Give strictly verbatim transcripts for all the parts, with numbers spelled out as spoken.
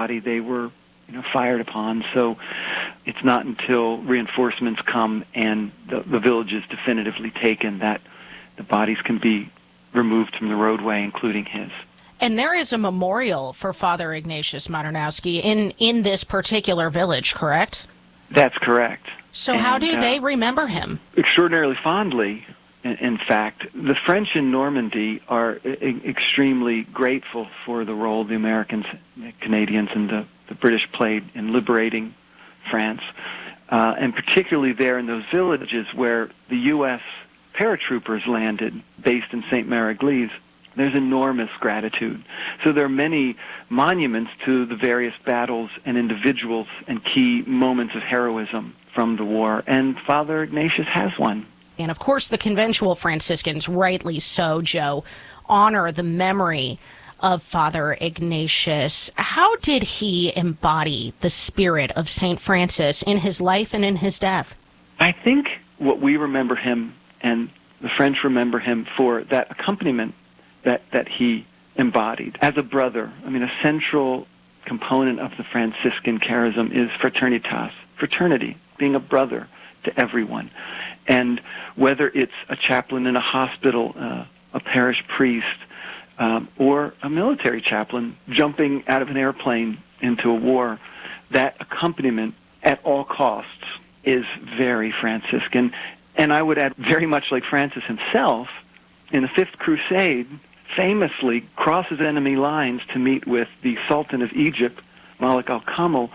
body, they were, you know, fired upon. So it's not until reinforcements come and the, the village is definitively taken that the bodies can be removed from the roadway, including his. And there is a memorial for Father Ignatius Modernowski in, in this particular village, correct? That's correct. So and, how do uh, they remember him? Extraordinarily fondly, in, in fact. The French in Normandy are I- extremely grateful for the role the Americans, the Canadians, and the, the British played in liberating France, uh, and particularly there in those villages where the U S paratroopers landed, based in Saint Mary-Église. There's enormous gratitude. So there are many monuments to the various battles and individuals and key moments of heroism from the war, and Father Ignatius has one. And of course the conventual Franciscans, rightly so, Joe, honor the memory of Father Ignatius. How did he embody the spirit of Saint Francis in his life and in his death? I think what we remember him, and the French remember him for, that accompaniment that, that he embodied as a brother. I mean, a central component of the Franciscan charism is fraternitas, fraternity, being a brother to everyone. And whether it's a chaplain in a hospital, uh, a parish priest, um, or a military chaplain jumping out of an airplane into a war, that accompaniment at all costs is very Franciscan. And I would add, very much like Francis himself, in the Fifth Crusade, famously crosses enemy lines to meet with the Sultan of Egypt, Malik al-Kamel,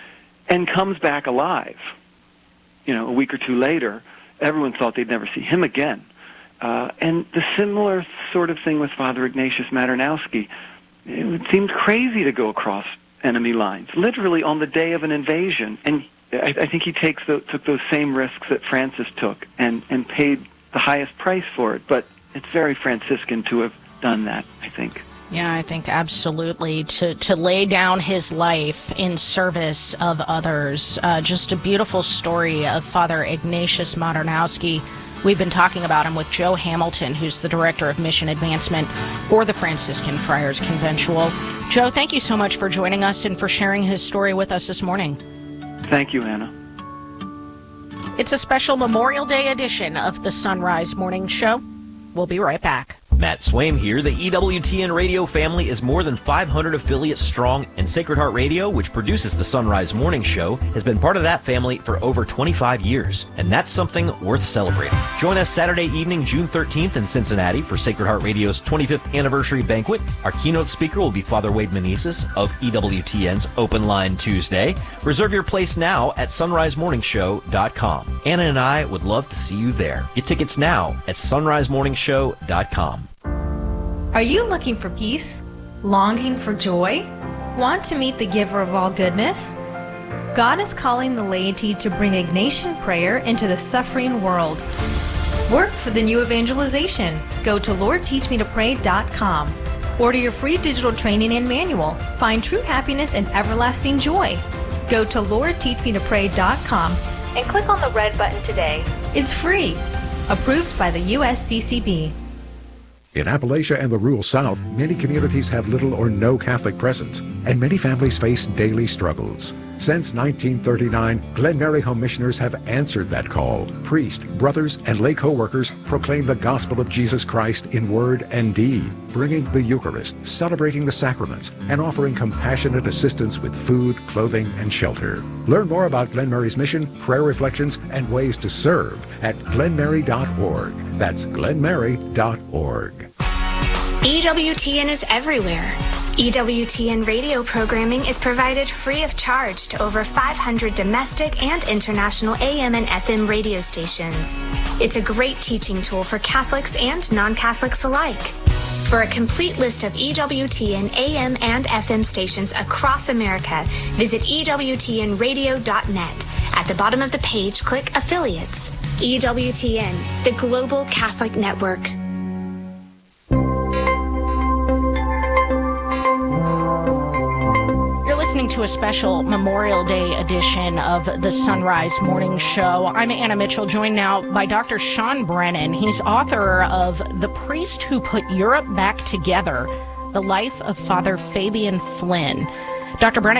and comes back alive. You know, a week or two later, everyone thought they'd never see him again. Uh, and the similar sort of thing with Father Ignatius Modernowski. It seemed crazy to go across enemy lines, literally on the day of an invasion. And I, I think he takes the, took those same risks that Francis took and, and paid the highest price for it. But it's very Franciscan to have done that, I think. Yeah, I think absolutely. To to lay down his life in service of others. Uh, just a beautiful story of Father Ignatius Modernowski. We've been talking about him with Joe Hamilton, who's the Director of Mission Advancement for the Franciscan Friars Conventual. Joe, thank you so much for joining us and for sharing his story with us this morning. Thank you, Anna. It's a special Memorial Day edition of the Sunrise Morning Show. We'll be right back. Matt Swaim here. The E W T N radio family is more than five hundred affiliates strong, and Sacred Heart Radio, which produces the Sunrise Morning Show, has been part of that family for over twenty-five years, and that's something worth celebrating. Join us Saturday evening, June thirteenth in Cincinnati for Sacred Heart Radio's twenty-fifth anniversary banquet. Our keynote speaker will be Father Wade Meneses of E W T N's Open Line Tuesday. Reserve your place now at sunrise morning show dot com. Anna and I would love to see you there. Get tickets now at sunrise morning show dot com. Are you looking for peace? Longing for joy? Want to meet the giver of all goodness? God is calling the laity to bring Ignatian prayer into the suffering world. Work for the new evangelization. Go to lord teach me to pray dot com. Order your free digital training and manual. Find true happiness and everlasting joy. Go to lord teach me to pray dot com and click on the red button today. It's free. Approved by the U S C C B. In Appalachia and the rural South, many communities have little or no Catholic presence, and many families face daily struggles. Since nineteen thirty-nine, Glen Mary Home Missioners have answered that call. Priests, brothers, and lay co-workers proclaim the gospel of Jesus Christ in word and deed, bringing the Eucharist, celebrating the sacraments, and offering compassionate assistance with food, clothing, and shelter. Learn more about Glen Mary's mission, prayer reflections, and ways to serve at glen mary dot org. That's glen mary dot org. E W T N is everywhere. E W T N radio programming is provided free of charge to over five hundred domestic and international A M and F M radio stations. It's a great teaching tool for Catholics and non-Catholics alike. For a complete list of E W T N A M and F M stations across America, visit E W T N radio dot net. At the bottom of the page, click Affiliates. E W T N, the Global Catholic Network. Listening to a special Memorial Day edition of the Sunrise Morning Show. I'm Anna Mitchell, joined now by Doctor Sean Brennan. He's author of The Priest Who Put Europe Back Together, The Life of Father Fabian Flynn. Doctor Brennan,